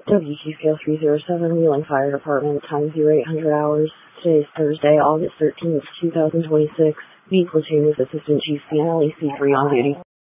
WQ Scale 307, Wheeling Fire Department, time 0800 hours. Today is Thursday, August 13th, 2026. B Platoon with Assistant Chief CNLEC 3 on duty.